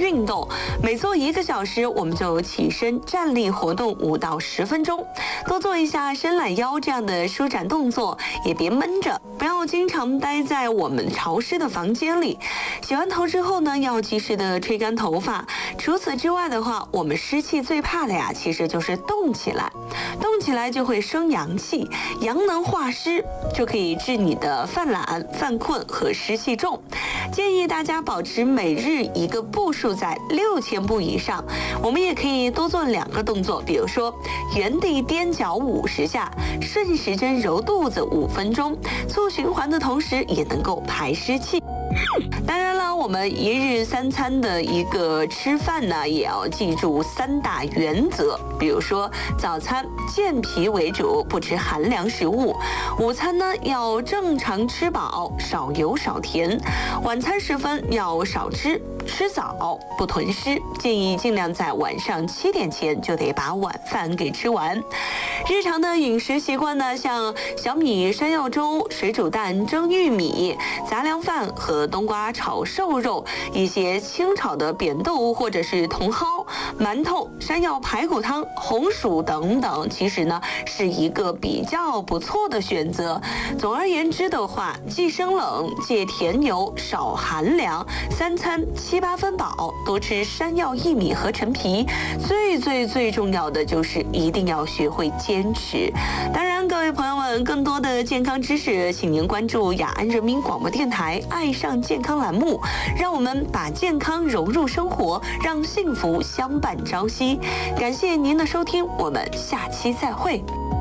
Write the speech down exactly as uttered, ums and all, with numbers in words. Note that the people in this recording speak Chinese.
运动，每做一个小时，我们就起身站立活动五到十分钟，多做一下伸懒腰这样的舒展动作，也别闷着，不要经常待在我们潮湿的房间里。洗完头之后呢，要及时的吹干头发。除此之外的话，我们湿气最怕的呀，其实就是动起来，动起来就会生阳气，阳能化湿，就可以治你的犯懒、犯困和湿气重。建议大家保持每日一个步数在六千步以上。我们也可以多做两个动作，比如说原地踮脚五十下，顺时针揉肚子五分钟，促循环的同时也能够排湿气。当然了，我们一日三餐的一个吃饭呢，也要记住三大原则。比如说，早餐健脾为主，不吃寒凉食物；午餐呢要正常吃饱，少油少甜；晚餐时分要少吃，吃早不囤湿，建议尽量在晚上七点前就得把晚饭给吃完。日常的饮食习惯呢，像小米山药粥、水煮蛋、蒸玉米、杂粮饭和冬瓜炒瘦肉，一些清炒的扁豆或者是茼蒿、馒头、山药排骨汤、红薯等等，其实呢是一个比较不错的选择。总而言之的话，忌生冷，戒甜油，少寒凉，三餐七八分饱，多吃山药、薏米和陈皮。最最最重要的就是一定要学会坚持。当然，各位朋友们，更多的健康知识，请您关注雅安人民广播电台《爱上健康》栏目，让我们把健康融入生活，让幸福相伴朝夕。感谢您的收听，我们下期再会。